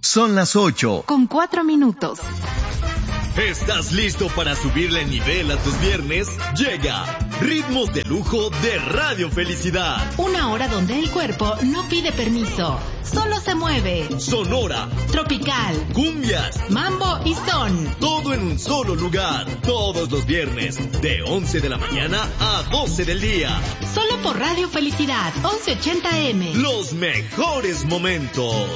Son las 8:04. ¿Estás listo para subirle nivel a tus viernes? Llega Ritmos de Lujo de Radio Felicidad. Una hora donde el cuerpo no pide permiso, solo se mueve. Sonora, tropical, cumbias, mambo y son. Todo en un solo lugar. Todos los viernes, de 11 de la mañana a 12 del día. Solo por Radio Felicidad, 1180 AM. Los mejores momentos.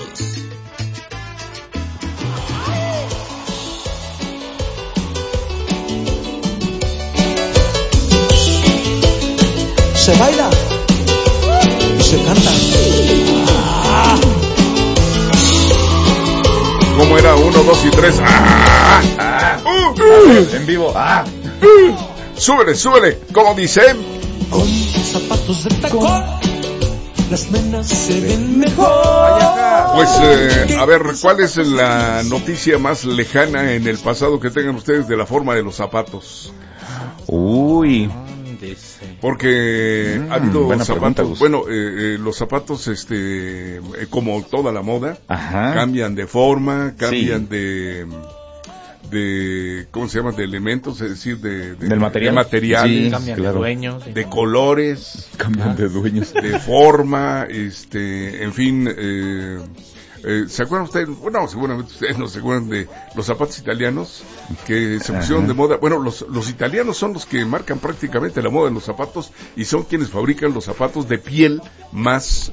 Se baila y se canta. ¿Cómo era? 1, 2 y 3. En vivo. Súbele, súbele. ¿Cómo dice? Con zapatos de tacón, las nenas se ven mejor. Pues, a ver, ¿cuál es la noticia más lejana en el pasado que tengan ustedes de la forma de los zapatos? Uy. Porque ha habido zapatos, pregunta, los zapatos, como toda la moda, ajá, cambian de forma, cambian sí, de ¿cómo se llama? De elementos, es decir, del material, de materiales, sí, cambian claro, de dueños, de colores, cambian de dueños, de forma, en fin, ¿se acuerdan ustedes? Bueno, seguramente ustedes no se acuerdan de los zapatos italianos que se pusieron de moda. Bueno, los italianos son los que marcan prácticamente la moda de los zapatos y son quienes fabrican los zapatos de piel más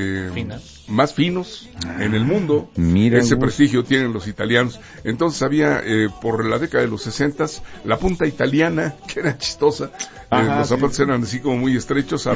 finos en el mundo. Mira, ese prestigio tienen los italianos. Entonces había, por la década de los 60s, la punta italiana, que era chistosa. Los zapatos eran así como muy estrechos,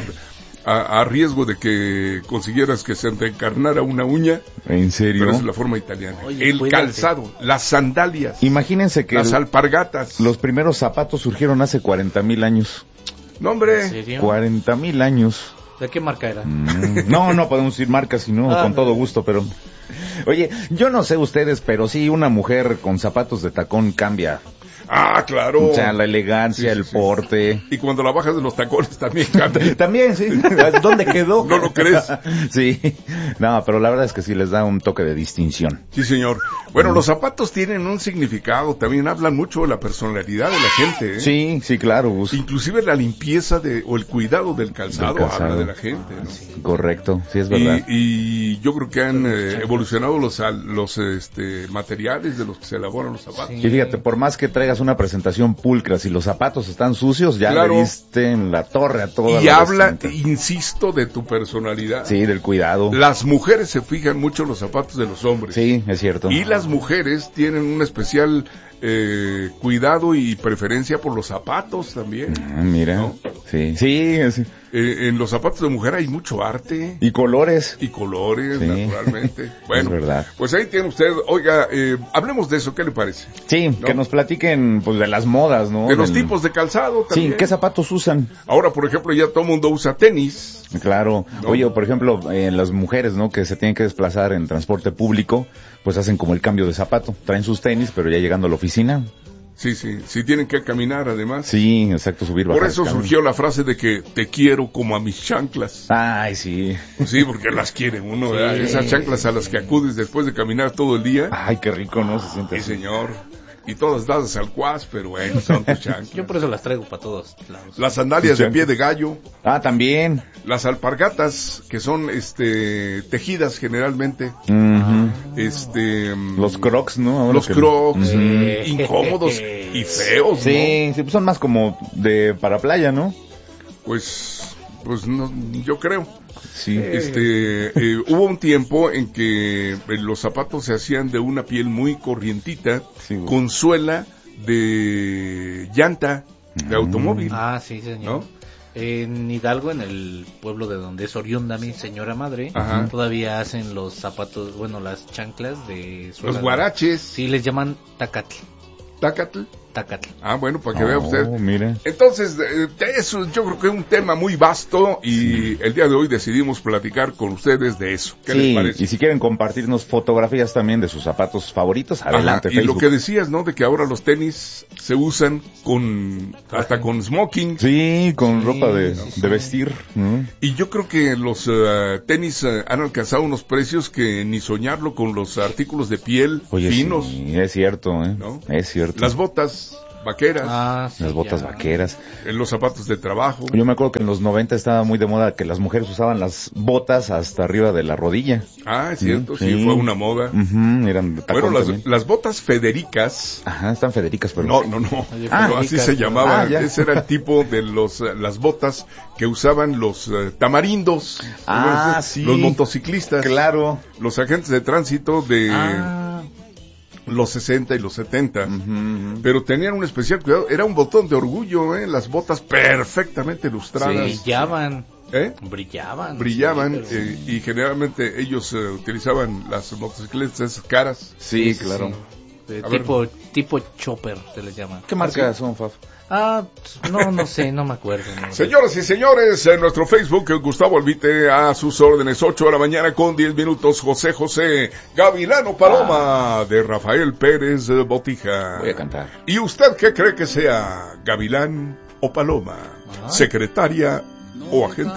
a riesgo de que consiguieras que se te encarnara una uña. ¿En serio? Pero esa es la forma italiana. Oye, el cuídate. Calzado, las sandalias. Imagínense que las alpargatas. los primeros zapatos surgieron hace 40,000 años. No, hombre. ¿En serio? 40,000 años. ¿De qué marca era? No podemos decir marcas, sino con todo gusto, pero... Oye, yo no sé ustedes, pero sí, una mujer con zapatos de tacón cambia. Ah, claro. O sea, la elegancia, Sí, el sí. porte. Y cuando la bajas de los tacones también cambia. También, sí. ¿Dónde quedó? ¿No lo crees? Sí. No, pero la verdad es que sí les da un toque de distinción. Sí, señor. Bueno, los zapatos tienen un significado, también hablan mucho de la personalidad de la gente, ¿eh? Sí, sí, claro, Gus. Inclusive la limpieza o el cuidado del calzado habla de la gente, ¿no? Sí, correcto, sí es verdad. Y yo creo que han evolucionado los materiales de los que se elaboran los zapatos. Y fíjate, por más que traigas una presentación pulcra, si los zapatos están sucios, ya Claro. le diste en la torre a toda Y la habla, vestimenta. insisto, de tu personalidad. Sí, del cuidado. Las mujeres se fijan mucho en los zapatos de los hombres. Sí, es cierto. Y las mujeres tienen un especial cuidado y preferencia por los zapatos también. Mira, ¿no? sí. En los zapatos de mujer hay mucho arte. Y colores. Y colores, Sí. naturalmente. Bueno, Es verdad. pues ahí tiene usted. Oiga, hablemos de eso, ¿qué le parece? Sí, ¿no? que nos platiquen pues de las modas, ¿no? De los tipos de calzado también. Sí, ¿qué zapatos usan? Ahora, por ejemplo, ya todo el mundo usa tenis. Claro. ¿No? Oye, por ejemplo, las mujeres, ¿no? Que se tienen que desplazar en transporte público, pues hacen como el cambio de zapato. Traen sus tenis, pero ya llegando a la oficina. Sí, si tienen que caminar además. Sí, exacto, subir, bajar. Por eso surgió la frase de que te quiero como a mis chanclas. Ay, sí. Sí, porque las quiere uno, ¿verdad? Esas chanclas a las que acudes después de caminar todo el día. Ay, qué rico, ¿no? Se siente Sí, así. señor. Y todas dadas al cuas, pero bueno, son tus chanclas. Yo por eso las traigo para todos lados. Las sandalias de pie de gallo. Ah, también. Las alpargatas, que son tejidas generalmente. Ujú. Los crocs, ¿no? Ahora Los que- crocs, Ujú. incómodos y feos, Sí, sí, pues son más como para playa, ¿no? ¿no? Pues no, yo creo. Sí. Hubo un tiempo en que los zapatos se hacían de una piel muy corrientita, Sí, güey. con suela de llanta de automóvil. Ah, sí, señor. ¿No? En Hidalgo, en el pueblo de donde es oriunda mi señora madre, Ajá. todavía hacen los zapatos, las chanclas de suela. Los guaraches, Sí, les llaman tacatl. tacatl. Tacatl. Ah, bueno, para que vea usted. Mire. Entonces, eso yo creo que es un tema muy vasto y el día de hoy decidimos platicar con ustedes de eso. ¿Qué les parece? Y si quieren compartirnos fotografías también de sus zapatos favoritos, adelante. Y Facebook. lo que decías, ¿no? De que ahora los tenis se usan hasta con smoking. Sí, con ropa de vestir. Y yo creo que los tenis han alcanzado unos precios que ni soñarlo con los artículos de piel finos. Sí, es cierto, ¿no? Es cierto. Las botas vaqueras. Las botas vaqueras. Los zapatos de trabajo. Yo me acuerdo que en los 90 estaba muy de moda que las mujeres usaban las botas hasta arriba de la rodilla. Ah, es cierto, sí, fue una moda. Eran de tacón. Bueno, las botas Federicas. Ajá, están Federicas, pero... No. Así se llamaban. Ese era el tipo de las botas que usaban los tamarindos. Sí. Los motociclistas. Claro. Los agentes de tránsito de... los 60 y los 70, pero tenían un especial cuidado, era un botón de orgullo, las botas perfectamente lustradas. Brillaban. Brillaban, Sí, y generalmente ellos utilizaban las motocicletas caras. Sí, claro. Tipo chopper se les llama. ¿Qué marca son, Faf? No sé, no me acuerdo. Señoras y señores, en nuestro Facebook, Gustavo Albite a sus órdenes, 8 de la mañana con 10 minutos, José Gavilano Paloma, de Rafael Pérez Botija. Voy a cantar. ¿Y usted qué cree que sea, Gavilán o Paloma? ¿Secretaria o agente